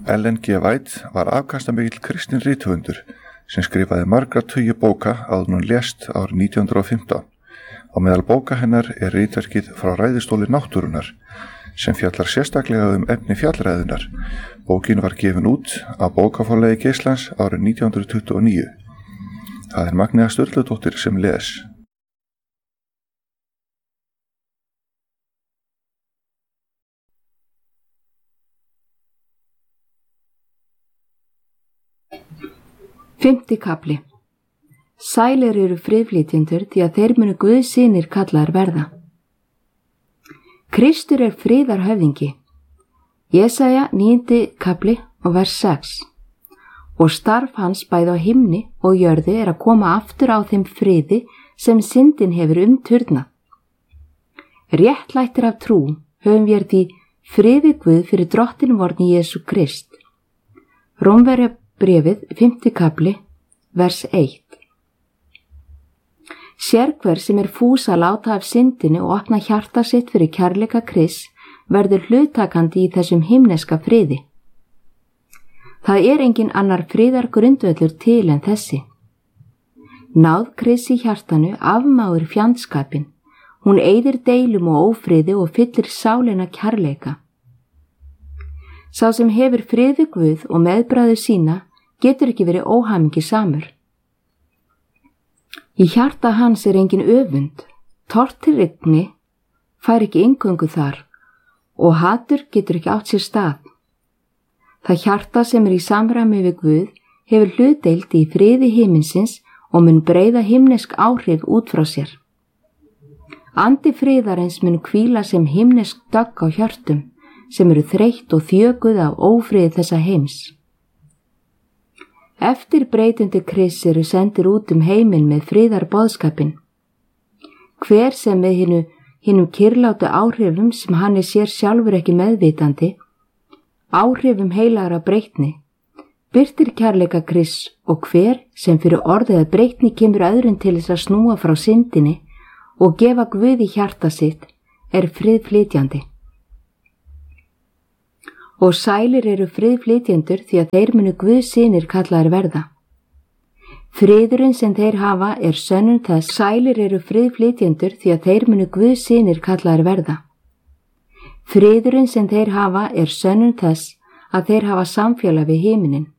Ellen G. White var afkastamikill kristinn rithöfundur sem skrifaði margra tugi bóka áður en hún lést árið 1915. Á meðal bóka hennar ritverkið Frá ræðustóli náttúrunnar sem fjallar sérstaklega efni fjallræðunnar. Bókin var gefin út af bókaforlagi Geislands árið 1929. Það Magnea Sturludóttir sem les. Fimmti kafli. Sælir eru friðflytjendur því að þeir munu Guðs synir kallaðir verða. Kristur friðarhöfðingi. Jesaja 9. kafli og vers 6. Og starf hans bæði á himni og jörðu að koma aftur á þeim friði sem syndin hefur umturnað. Réttlættir af trú höfum við því frið við Guð fyrir drottin vorni Jesú Krist. Rómverjabréfið 5. kafli, vers 1. Sérhver sem fús að láta af syndinni og opna hjarta sitt fyrir kærleika Krists verður hluttakandi í þessum himneska friði. Það engin annar friðar grundvöllur til en þessi. Náð Krists í hjartanu afmáir fjandskapinn. Hún eyðir deilum og ófriði og fyllir sálina kærleika. Sá sem hefur frið við Guð og meðbræður sína getur ekki verið óhamingjusamur. Í hjarta hans engin öfund, tortryggni fær ekki inngöngu þar og hatur getur ekki átt sér stað. Það hjarta sem í samræmi við Guð hefur hlutdeild í friði himinsins og mun breiða himnesk áhrif út frá sér. Andi friðarins mun hvíla sem himnesk dögg á hjörtum sem þreytt og þjökuð af ófriði þessa heims. Eftir breytundi Krists sendir út heiminn með friðarboðskapinn. Hver sem með hinum kyrlátu áhrifum sem hann sér sjálfur ekki meðvitandi, áhrifum heilagra breytni, birtir kærleika Krists og hver sem fyrir orðið að breytni kemur öðrum til þess að snúa frá syndinni og gefa Guð í hjarta sitt friðflytjandi. Og sælir eru friðflytjendur því að þeir munu Guðs synir kallaðir verða. Friðurinn sem þeir hafa sönnun þess. Sælir eru friðflytjendur því að þeir munu Guðs synir kallaðir verða. Friðurinn sem þeir hafa sönnun þess að þeir hafa samfélag við himinin.